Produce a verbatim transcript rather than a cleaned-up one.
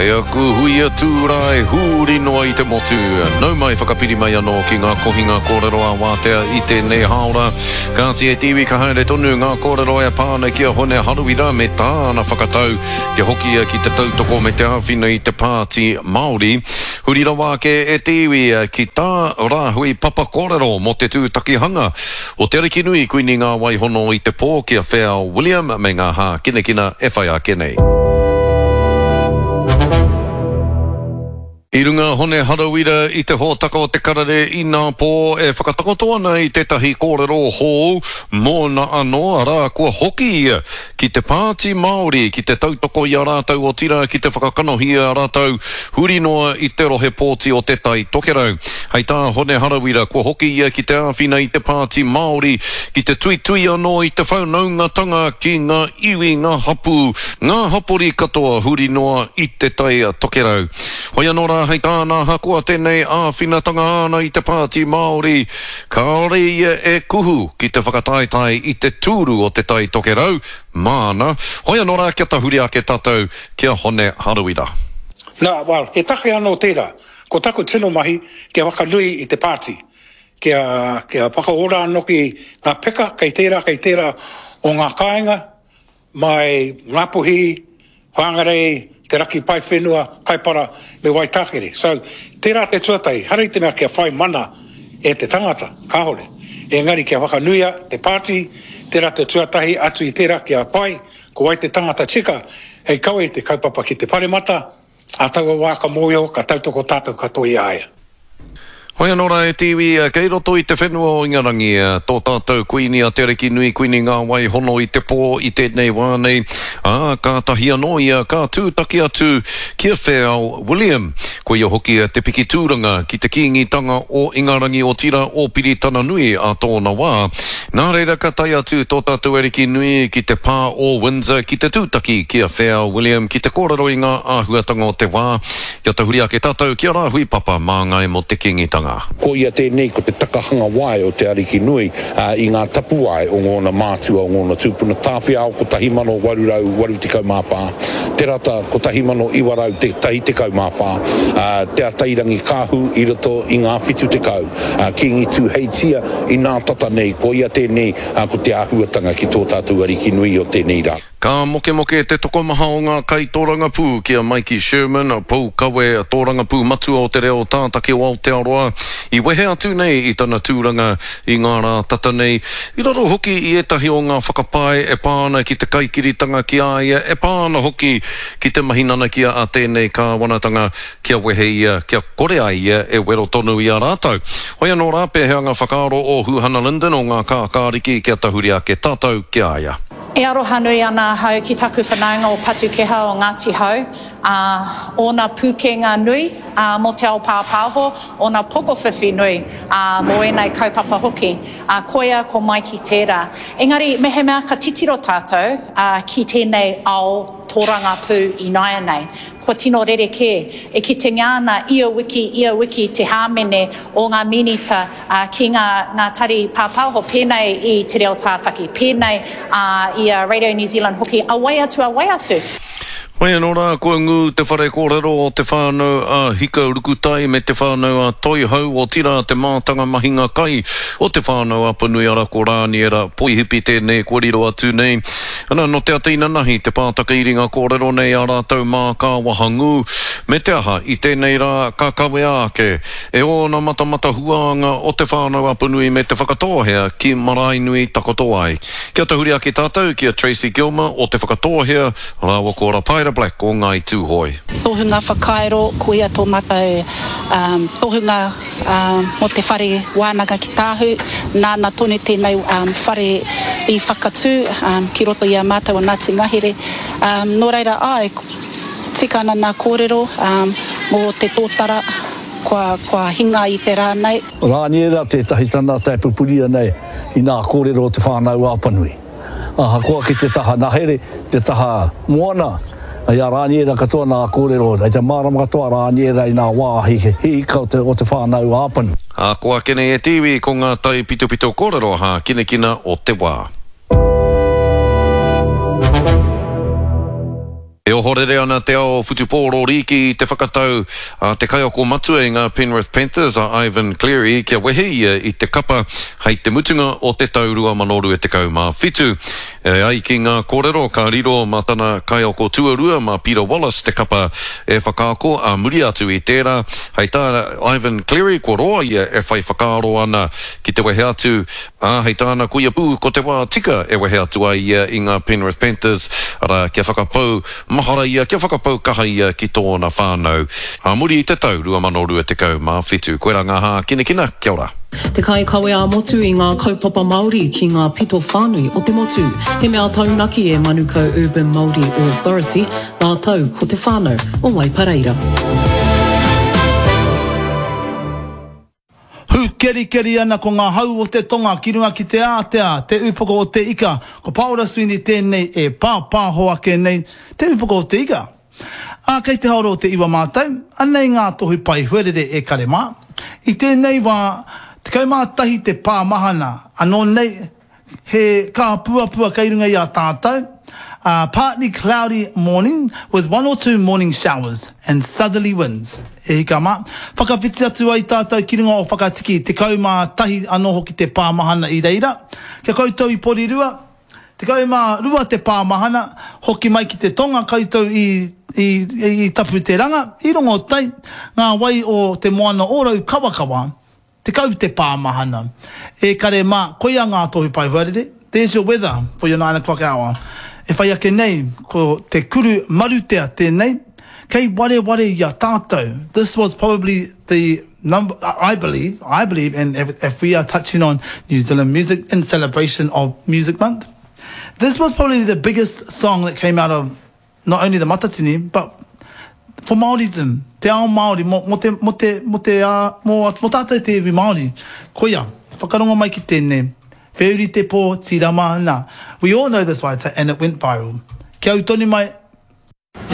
Te aku hui atu rai huri noa i te motu. Nau mai whakapiri mai anō ki ngā kohinga kōrero a wātea i tēnei haora. Kāti e tiwi ka haere tonu ngā kōrero e pāna kia hone haruira me tāna whakatau. Kia hoki ki te tautoko me te awhina i te pāti Māori. Huri rawa ke e tiwi ki tā rāhui papa kōrero mo te tūtakihanga. O te ariki nui kuini ngā waihono i te pō kia whea William me ngā hā kinekina e whai a kenei. I runga hone harawira i te hōtaka o te karare i nā pō e whakatakoto ana i tētahi kōrero hou mō na anō ara kua hoki ki te pāti Māori, ki te tautoko i a rātau o tira, ki te whakakanohi a rātau huri noa i te rohe pōti o te tai tokerau. Hei tā hone harawira kua hoki ki te āwhina i te pāti Māori, ki te tui tui anō i te whaunaungatanga ki ngā iwi, ngā hapu, ngā hapori katoa huri noa i te tai tokerau. Hoi anō hei tāna hakua tēnei āwhinatanga ana i te pāti Māori. Kāore ia e kuhu ki te whakataetai i te tūru o te tai tokerau. Māna, hoi anō rā kia tahuri ake tātou kia hone haruira. Nā, well, he take anō tērā. Ko taku tino mahi kia wakanui i te pāti. Kia, kia whakaora anō ki ngā peka, kei tērā, kei tērā o ngā kāinga, mai ngāpuhi, whangarei, te raki pai whenua, kaipara me Waitakere. So, tērā te tuatai, harei te mea kia whai mana e te tangata, kāhore. E ngari kia whakanuia, te pāti, tērā te tuatahi atu i tērā kia pai, ko wai te tangata tika, hei kaue te kaupapa ki te paremata, a taua wāka mōio, ka tautoko tātou katoa i aia. Hoi anō rā e tiwi, kei roto i te whenua o Ingarangi, tō tātou kuini a te reki nui kuini ngā wai hono i te pō i tēnei wānei, ā, kā tahi anō ia, kā tūtaki atu, kia whēau William, ko ia hoki te piki tūranga ki te kingitanga o Ingarangi o tira o Piritana nui a tōna wā. Nā reira ka tai atu tō tātou e reki nui ki te pā o Windsor, ki te tūtaki kia whēau William, ki te kōrero i ngā āhuatanga o te wā, kia te huri ake tātou, kia rāhui papa mā ngai mo te kingitanga. Ko ia tēnei ko te takahanga wai o te ariki nui uh, i ngā tapu wai o ngōna mātua o ngōna tūpuna tāwhiao ko tahimano warurau waru tekau māwhā. Te rata ko tahimano iwarau te tahi tekau māwhā. Uh, te atairangi kāhu i roto i ngā whitu tekau. Uh, ki ngitu heitia i ngā tata nei ko ia tēnei uh, ko te āhuatanga ki tō tātou ariki nui o tēnei rā. Ka moke moke te tokomaha o ngā kai tōranga pū kia Mikey Sherman, pau kawe tōranga pū matua o te reo tātaki o Aotearoa. I wehe atu nei i tana tūranga i ngā rā tata nei. I raro hoki i etahi o ngā whakapae e pāna ki te kaikiritanga ki aia, e pāna hoki ki te mahinana kia a tēnei ka wanatanga kia wehe ia, kia korea ia e wero tonu i a rātau. Hoi anō rāpe hea ngā whakaaro o Huhana Linden o ngā kākāriki kia tahuri ake tātou kia aia. E aroha nui ana hau ki taku whanaunga o Patukeha o Ngāti Hau. Uh, o nā pūkenga nui, uh, mo te ao pāpāho, o nā pokowhiwhi nui, uh, mo e nei kaupapa hoki. Uh, koia ko mai ki tērā. Engari, mehe mea ka titiro tātou uh, ki tēnei ao tōranga pū i naia nei. Ko tino rereke, e ki te ngāna ia wiki, ia wiki te hāmene o ngā minita uh, ki ngā, ngā tari pāpāho pēnei i te reo tātaki, pēnei uh, i uh, Radio New Zealand hoki, a wai atu, a wai atu. Hoi anō rā, kua ngū te whare kōrero o te whānau a Hika Rukutai me te whānau a Toihau o tira te mātanga mahinga kai o te whānau a Panui ara ko rāni era poihipi tēnei kua riro atu nei. Ana no te ateina nahi te pātaka iringa kōrero nei a rātau mā kā wahangu me te aha i tēnei rā ka kawe ake e o na matamata huanga o te whānau a Panui me te whakatohea ki Marainui takotoai. Kia tahuri ake tātou kia Tracy Gilmer o te whakatohea rāwa ko Rapaira Black o Ngai Tūhoi. Tohunga whakaero ko ia tō matau um, tohunga um, mo te whare wānanga ki tāhu nāna tonu tēnei um, whare i whakatū um, ki roto i a mātou o Ngāti Ngahere. Um, nō reira ai, tika ana nā kōrero um, mo te tōtara kua, kua hinga i te rānei. Rāni era te tahitana te pupuria nei i nā kōrero o te whānau a Panui. Aha, koa ki te taha nahere, te taha moana, ai a rāni era katoa nā kōrero, ai te mārama katoa rāni era i nā wāhi hi kau te, o te whānau a Panui. A koa kene e tiwi ko ngā tai pito pito kōrero ha kine kina o te wā. E o horere ana te ao Futupōro Riki te whakatau uh, te kai o ko matua i ngā Penrith Panthers a uh, Ivan Cleary kia wehi uh, i te kapa hei te mutunga o te tau rua manoru e te kau mā whitu. E ai ki ngā kōrero ka riro mā tana kai o ko tuarua mā Peter Wallace te kapa e whakaako a muri atu i tērā. Hei tā Ivan Cleary ko roa ia e whai whakaaro ana ki te wehe atu. Uh, hei tāna kuia pū ko te wā tika e wehe atu ai uh, i ngā Penrith Panthers. Ara kia whakapau mahara ia, kia whakapau kaha ia ki tōna whānau. A muri i te tau, rua mano rua te kau mā whitu. Koe rā ngā hā, kina kina, kia ora. Te kai kawe a motu i ngā kaupapa Māori ki ngā pito whānui o te motu. He mea taunaki e Manukau Urban Māori Authority, ngā tau ko te whānau o Waipareira. Hu keri keri ana ko ngā hau o te tonga ki runga ki te ātea, te upoko o te ika, ko Paula Sweeney tēnei e pāpā hoa ke nei, te upoko o te ika. A kei te haoro o te iwa mātai, anei ngā tohu pai huerere e kare mā. I tēnei wā, te kaumātahi te pāmahana, anō nei, he kā pua pua kei runga i a tātou, Uh, partly cloudy morning with one or two morning showers and southerly winds. E hika mā. Whakawhiti atu ai tātou ki runga o whakatiki te kaumā tahi anō hoki te pāmahana i reira. Kia koutou i porirua. Te kaumā rua te pāmahana hoki mai ki te tonga koutou i, i, i, i tapu te ranga. I rongo tai ngā wai o te moana orau kawakawa. Te kau te pāmahana. E kare mā koia ngā tohu pai huarere. There's your weather for your nine o'clock hour. E whai ake nei, ko te kuru marutea tēnei, kei ware ware i a tātou. This was probably the number, I believe, I believe, and if, if we are touching on New Zealand music in celebration of Music Month, this was probably the biggest song that came out of not only the Matatini, but for Māorism, te ao Māori, mo, mo te, mo te, mo te, uh, mo, mo tātou te iwi Māori, koia, whakarongo mai ki tēnei. Whiuri te pō, tirama, nā. We all know this, right? And it went viral. Kia au tonu mai,